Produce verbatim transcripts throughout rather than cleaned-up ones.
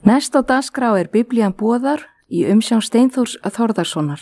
Næst á dagskrá er Biblían boðar í umsjón Steinþórs Þórðarsonar.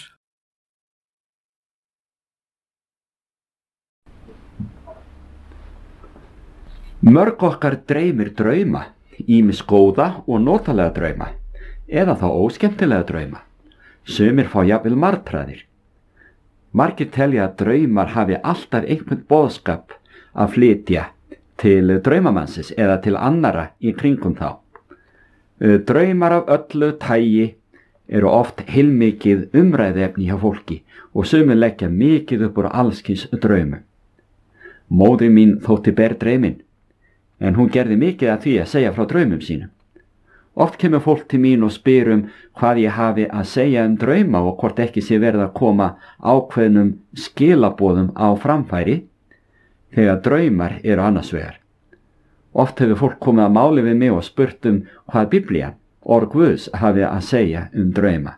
Mörg okkar dreymir drauma, ýmis góða og notalega drauma, eða þá óskemmtilega drauma. Sumir fá jafnvel martraðir. Margir telja að draumar hafi alltaf einhvern boðskap að flytja til draumamannsins eða til annara í kringum þá. Draumar af öllu tagi eru oft heilmikið umræðuefni hjá fólki og sumir leggja mikið upp úr allskins draumum. Móðir mín þótti ber drauminn, en hún gerði mikið að því að segja frá draumum sínum. Oft kemur fólk til mín og spyr um hvað ég hafi að segja um drauma og hvort ekki sé verið að koma ákveðnum skilaboðum á framfæri þegar draumar eru annars vegar. Oft hefur fólk komið að máli við mig og spurt um hvað Biblían, orð Guðs, hafi að segja um drauma.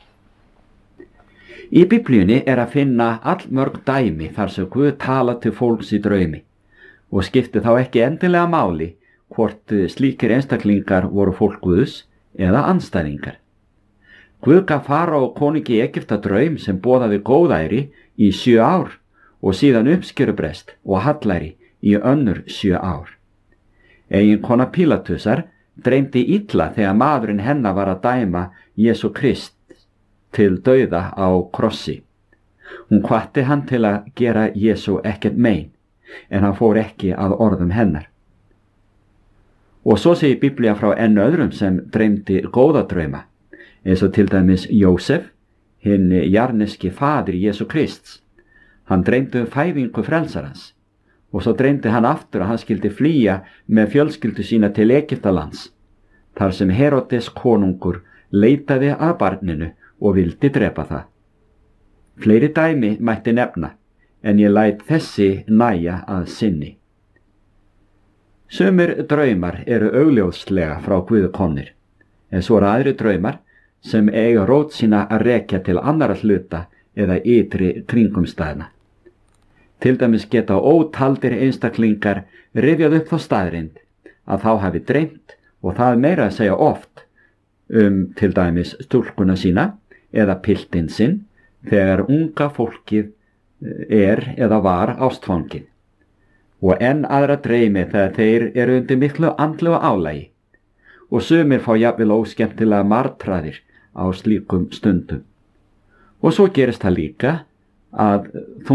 Í Biblíunni er að finna allmörg dæmi þar sem Guð tala til fólks í draumi og skipti þá ekki endilega máli hvort slíkir einstaklingar voru fólk Guðs eða andstæðingar. Guð gaf Faraó konungi Egypta draum sem boðaði góðæri í sjö ár og síðan uppskerubrest og hallæri í önnur sjö ár. Eiginkona Pílatusar dreymdi illa þegar maðurinn hennar var að dæma Jesú Krist til dauða á krossi. Hún hvatti hann til að gera Jesú ekkert mein, en hann fór ekki að orðum hennar. Og svo segir Biblía frá enn öðrum sem dreymdi góða drauma, eins og til dæmis Jósef, hinn jarneski faðir Jesú Krists. Hann dreymdi um fæðingu frelsarans, og svo dreymdi hann aftur að hann skyldi flýja með fjölskyldu sína til Egyptalands, þar sem Herodes konungur leitaði að barninu og vildi drepa það. Fleiri dæmi mætti nefna, en ég læt þessi næja að sinni. Sumir draumar eru augljóslega frá Guði komnir, en svo eru aðrir draumar sem eiga rót sína að rekja til annara hluta eða ytri kringumstæðna. Til dæmis geta ótaldir einstaklingar rifjað upp þá staðrind að þá hafi dreymt og það meira að segja oft um til dæmis stúlkuna sína eða piltinn sinn þegar unga fólkið er eða var ástfangin. Og enn aðra dreymi þegar þeir eru undir miklu andlegu álagi og sumir fá jafnvel óskemmtilega martraðir á slíkum stundum. Og svo gerist það líka að